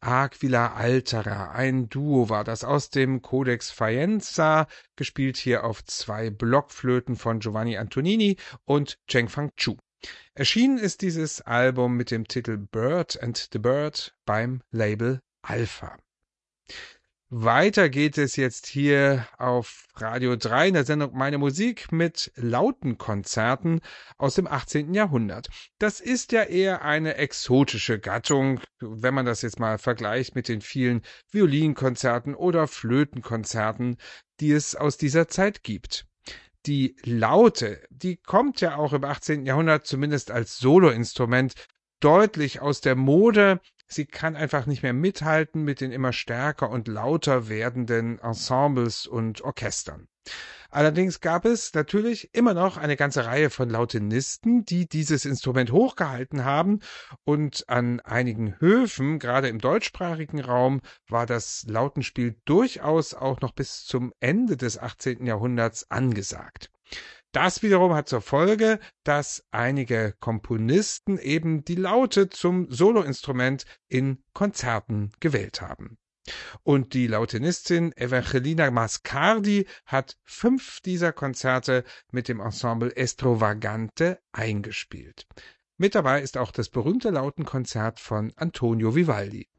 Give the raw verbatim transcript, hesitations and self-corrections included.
Aquila Altera. Ein Duo war das aus dem Codex Faenza, gespielt hier auf zwei Blockflöten von Giovanni Antonini und Cheng-Fang Chu. Erschienen ist dieses Album mit dem Titel Bird and the Bird beim Label Alpha. Weiter geht es jetzt hier auf Radio drei in der Sendung Meine Musik mit Lautenkonzerten aus dem achtzehnten Jahrhundert. Das ist ja eher eine exotische Gattung, wenn man das jetzt mal vergleicht mit den vielen Violinkonzerten oder Flötenkonzerten, die es aus dieser Zeit gibt. Die Laute, die kommt ja auch im achtzehnten Jahrhundert zumindest als Soloinstrument deutlich aus der Mode. Sie kann einfach nicht mehr mithalten mit den immer stärker und lauter werdenden Ensembles und Orchestern. Allerdings gab es natürlich immer noch eine ganze Reihe von Lautenisten, die dieses Instrument hochgehalten haben, und an einigen Höfen, gerade im deutschsprachigen Raum, war das Lautenspiel durchaus auch noch bis zum Ende des achtzehnten Jahrhunderts angesagt. Das wiederum hat zur Folge, dass einige Komponisten eben die Laute zum Soloinstrument in Konzerten gewählt haben. Und die Lautenistin Evangelina Mascardi hat fünf dieser Konzerte mit dem Ensemble Estrovagante eingespielt. Mit dabei ist auch das berühmte Lautenkonzert von Antonio Vivaldi.